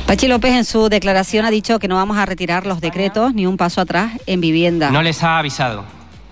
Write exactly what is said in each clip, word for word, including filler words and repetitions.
Pachi López en su declaración ha dicho que no vamos a retirar los decretos ni un paso atrás en vivienda. No les ha avisado.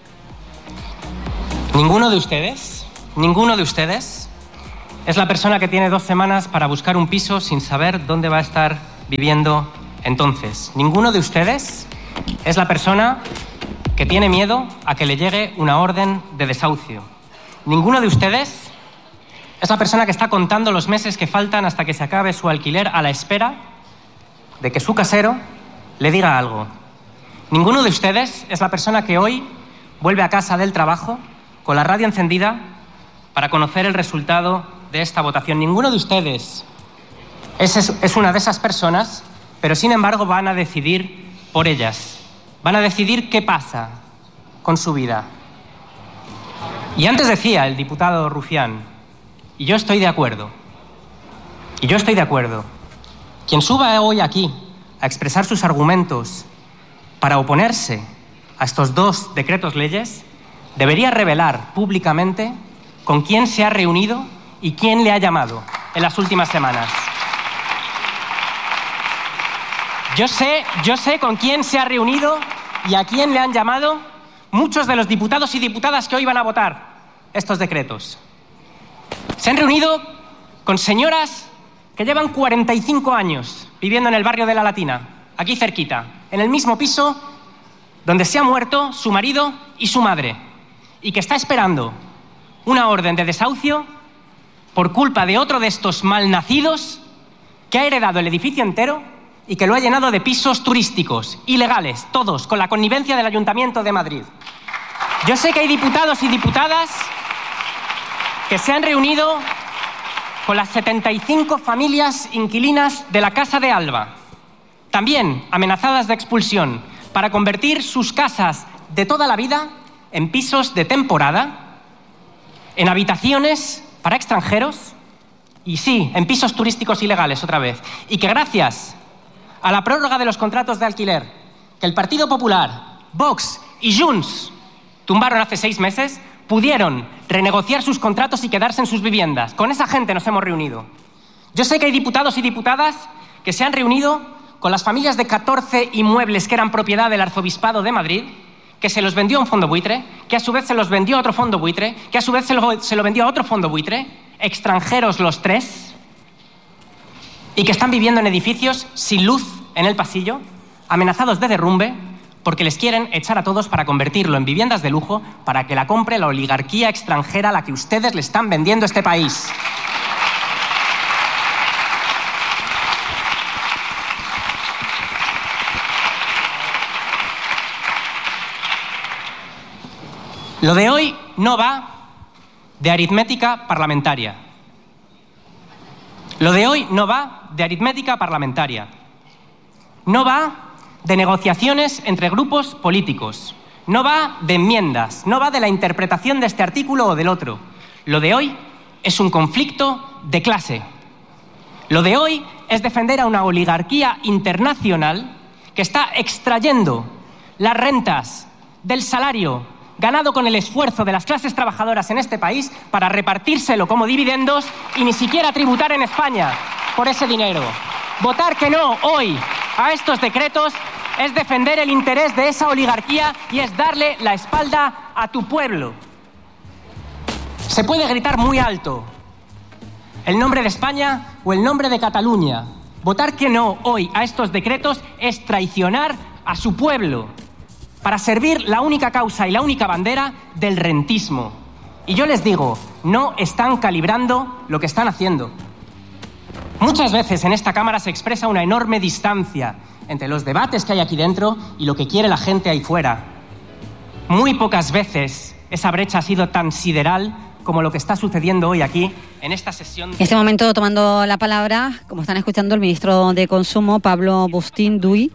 Ninguno de ustedes, ninguno de ustedes es la persona que tiene dos semanas para buscar un piso sin saber dónde va a estar viviendo entonces. Ninguno de ustedes es la persona que tiene miedo a que le llegue una orden de desahucio. Ninguno de ustedes es la persona que está contando los meses que faltan hasta que se acabe su alquiler a la espera de que su casero le diga algo. Ninguno de ustedes es la persona que hoy vuelve a casa del trabajo con la radio encendida para conocer el resultado de esta votación. Ninguno de ustedes es, es, es una de esas personas, pero sin embargo van a decidir por ellas. Van a decidir qué pasa con su vida. Y antes decía el diputado Rufián, y yo estoy de acuerdo, y yo estoy de acuerdo, quien suba hoy aquí a expresar sus argumentos para oponerse a estos dos decretos leyes, debería revelar públicamente con quién se ha reunido y quién le ha llamado en las últimas semanas. Yo sé, yo sé con quién se ha reunido y a quién le han llamado muchos de los diputados y diputadas que hoy van a votar estos decretos. Se han reunido con señoras que llevan cuarenta y cinco años viviendo en el barrio de La Latina, aquí cerquita, en el mismo piso donde se ha muerto su marido y su madre, y que está esperando una orden de desahucio por culpa de otro de estos malnacidos que ha heredado el edificio entero y que lo ha llenado de pisos turísticos, ilegales, todos, con la connivencia del Ayuntamiento de Madrid. Yo sé que hay diputados y diputadas que se han reunido con las setenta y cinco familias inquilinas de la Casa de Alba, también amenazadas de expulsión, para convertir sus casas de toda la vida en pisos de temporada, en habitaciones para extranjeros y sí, en pisos turísticos ilegales otra vez. Y que gracias a la prórroga de los contratos de alquiler que el Partido Popular, Vox y Junts tumbaron hace seis meses, pudieron renegociar sus contratos y quedarse en sus viviendas. Con esa gente nos hemos reunido. Yo sé que hay diputados y diputadas que se han reunido con las familias de catorce inmuebles que eran propiedad del Arzobispado de Madrid, que se los vendió a un fondo buitre, que a su vez se los vendió a otro fondo buitre, que a su vez se lo, se lo vendió a otro fondo buitre, extranjeros los tres, y que están viviendo en edificios sin luz en el pasillo, amenazados de derrumbe, porque les quieren echar a todos para convertirlo en viviendas de lujo para que la compre la oligarquía extranjera a la que ustedes le están vendiendo este país. Lo de hoy no va de aritmética parlamentaria. Lo de hoy no va de aritmética parlamentaria. No va de negociaciones entre grupos políticos. No va de enmiendas, no va de la interpretación de este artículo o del otro. Lo de hoy es un conflicto de clase. Lo de hoy es defender a una oligarquía internacional que está extrayendo las rentas del salario ganado con el esfuerzo de las clases trabajadoras en este país para repartírselo como dividendos y ni siquiera tributar en España por ese dinero. Votar que no hoy a estos decretos es defender el interés de esa oligarquía y es darle la espalda a tu pueblo. Se puede gritar muy alto el nombre de España o el nombre de Cataluña. Votar que no hoy a estos decretos es traicionar a su pueblo para servir la única causa y la única bandera del rentismo. Y yo les digo, no están calibrando lo que están haciendo. Muchas veces en esta Cámara se expresa una enorme distancia entre los debates que hay aquí dentro y lo que quiere la gente ahí fuera. Muy pocas veces esa brecha ha sido tan sideral como lo que está sucediendo hoy aquí en esta sesión. En este momento, tomando la palabra, como están escuchando, el ministro de Consumo, Pablo Bustín-Duy.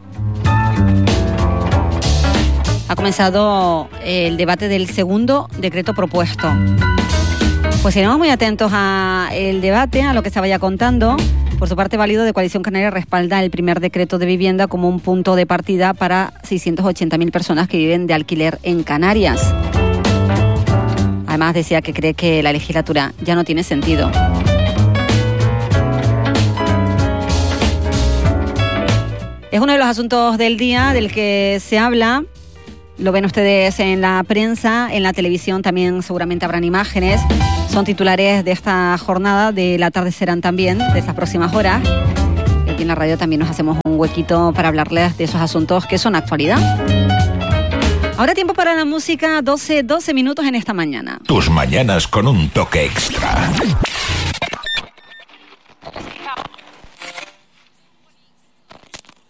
Ha comenzado el debate del segundo decreto propuesto. Pues seguiremos muy atentos al debate, a lo que se vaya contando. Por su parte, Válido de Coalición Canaria respalda el primer decreto de vivienda como un punto de partida para seiscientas ochenta mil personas que viven de alquiler en Canarias. Además, decía que cree que la legislatura ya no tiene sentido. Es uno de los asuntos del día del que se habla. Lo ven ustedes en la prensa, en la televisión también seguramente habrán imágenes. Son titulares de esta jornada, de la tarde serán también, de estas próximas horas. Y aquí en la radio también nos hacemos un huequito para hablarles de esos asuntos que son actualidad. Ahora tiempo para la música, doce, doce minutos en esta mañana. Tus mañanas con un toque extra.